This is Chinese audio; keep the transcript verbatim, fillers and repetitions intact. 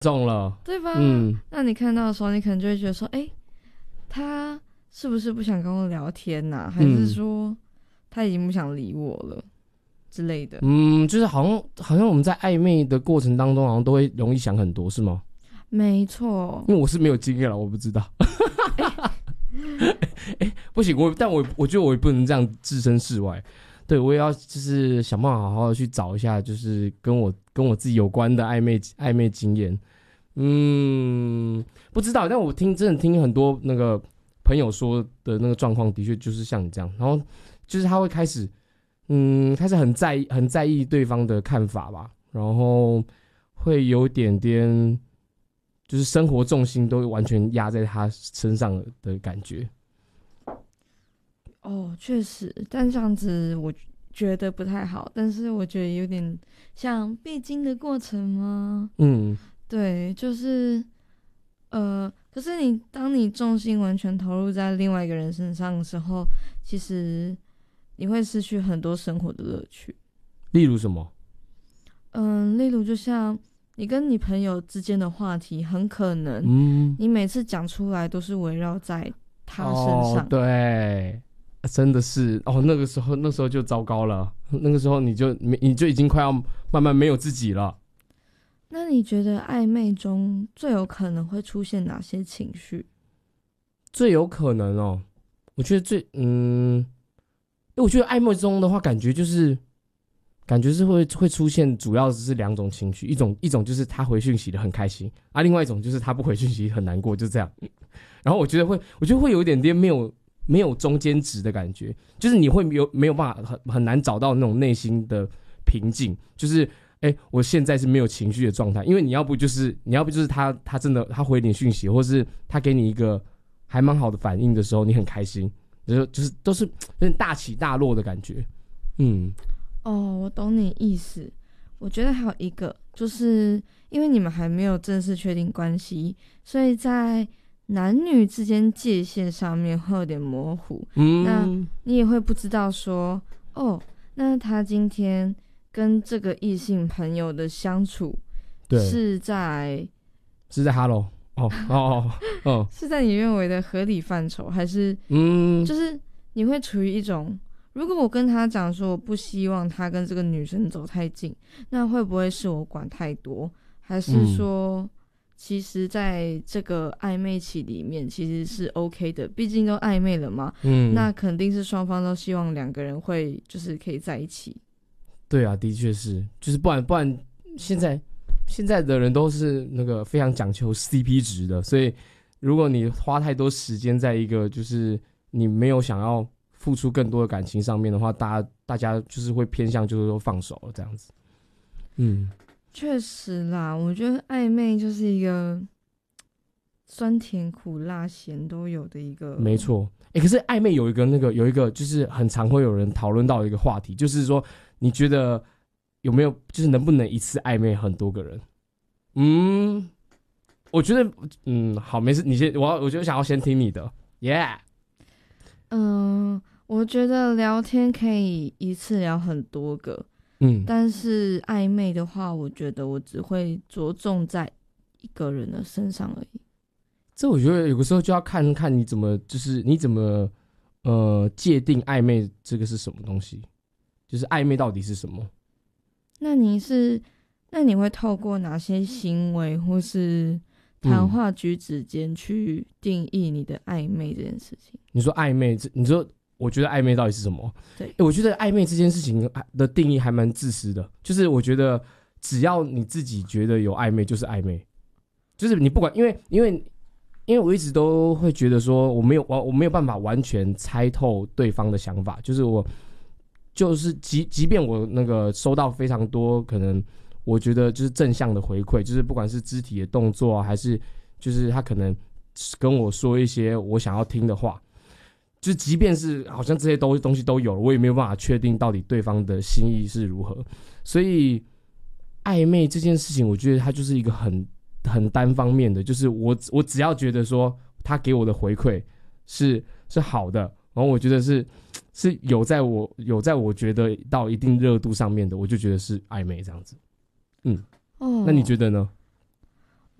中了， 对吧？ 嗯， 那你看到的时候，你可能就会觉得说，哎、欸，他是不是不想跟我聊天呐、啊？还是说他已经不想理我了之类的？ 嗯，就是好像好像我们在暧昧的过程当中，好像都会容易想很多，是吗？ 没错， 因为我是没有经验了，我不知道。哎、欸欸，不行，我但我我觉得我也不能这样置身事外。对，我也要就是想办法好好的去找一下，就是跟我跟我自己有关的暧昧暧昧经验。嗯，不知道，但我听真的听很多那个朋友说的那个状况，的确就是像你这样，然后就是他会开始，嗯，开始很在意很在意对方的看法吧，然后会有点点，就是生活重心都完全压在他身上的感觉。 哦，确实，但这样子我觉得不太好，但是我觉得有点像必经的过程吗？ 嗯， 对，就是呃，可是你当你重心完全投入在另外一个人身上的时候，其实你会失去很多生活的乐趣。 例如什么？ 嗯，例如就像你跟你朋友之间的话题，很可能， 嗯， 你每次讲出来都是围绕在他身上。 哦，对。真的是哦，那个时候那时候就糟糕了，那个时候你就你就已经快要慢慢没有自己了。 那你觉得暧昧中最有可能会出现哪些情绪？ 最有可能哦，我觉得最嗯，因为我觉得暧昧中的话，感觉就是感觉是会会出现，主要是两种情绪，一种一种就是他回讯息的很开心啊，另外一种就是他不回讯息很难过，就这样。然后我觉得会，我觉得会有一点点没有。没有中间值的感觉，就是你会没有没有办法很很难找到那种内心的平静，就是哎、欸，我现在是没有情绪的状态，因为你要不就是你要不就是他他真的他回点讯息，或是他给你一个还蛮好的反应的时候，你很开心，就是就是都是有点大起大落的感觉。嗯， 哦，我懂你意思。我觉得还有一个，就是因为你们还没有正式确定关系，所以在男女之间界限上面会有点模糊，嗯，那你也会不知道说，哦，那他今天跟这个异性朋友的相处，是在是在 hello 哦哦哦哦， 是在你认为的合理范畴，还是嗯， 就是你会处于一种，如果我跟他讲说我不希望他跟这个女生走太近，那会不会是我管太多，还是说？嗯，其实在这个暧昧期里面其实是 OK 的，毕竟都暧昧了嘛，嗯，那肯定是双方都希望两个人会就是可以在一起。 对啊，的确是，就是不然不然现在现在的人都是那个非常讲求 C P 值的，所以如果你花太多时间在一个就是你没有想要付出更多的感情上面的话，大家大家就是会偏向就是说放手了这样子。嗯， 确实啦，我觉得暧昧就是一个酸甜苦辣咸都有的一个， 没错。哎、欸，可是暧昧有一个那个有一个就是很常会有人讨论到一个话题，就是说你觉得有没有就是能不能一次暧昧很多个人？嗯，我觉得嗯好，没事，你先，我要我就想要先听你的 ，Yeah。 嗯，我觉得聊天可以一次聊很多个。嗯，但是暧昧的话，我觉得我只会着重在一个人的身上而已。 这我觉得有个时候就要看看你怎么，就是你怎么呃界定暧昧这个是什么东西，就是暧昧到底是什么？ 那你是，那你会透过哪些行为或是谈话举止间去定义你的暧昧这件事情？ 你说暧昧，你说。我觉得暧昧到底是什么？ 对， 欸、我觉得暧昧这件事情的定义还蛮自私的，就是我觉得只要你自己觉得有暧昧就是暧昧，就是你不管，因为因为因为我一直都会觉得说我没有我我没有办法完全猜透对方的想法，就是我就是即即便我那个收到非常多可能我觉得就是正向的回馈，就是不管是肢体的动作啊，还是就是他可能跟我说一些我想要听的话。就即便是好像这些东东西都有了，我也没有办法确定到底对方的心意是如何。所以暧昧这件事情，我觉得它就是一个很很单方面的，就是我我只要觉得说他给我的回馈是是好的，然后我觉得是是有在我有在我觉得到一定热度上面的，我就觉得是暧昧这样子。嗯，哦，那你觉得呢？